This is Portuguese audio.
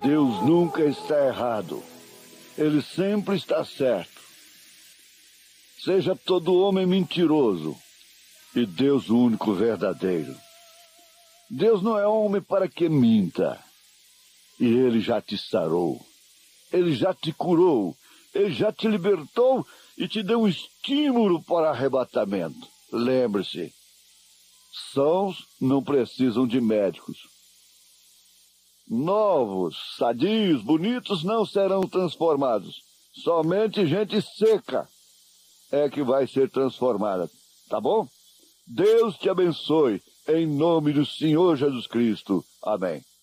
Deus nunca está errado. Ele sempre está certo. Seja todo homem mentiroso e Deus o único verdadeiro. Deus não é homem para que minta. E Ele já te sarou. Ele já te curou. Ele já te libertou e te deu um estímulo para arrebatamento. Lembre-se, sãos não precisam de médicos. Novos, sadios, bonitos não serão transformados. Somente gente seca é que vai ser transformada. Tá bom? Deus te abençoe, em nome do Senhor Jesus Cristo. Amém.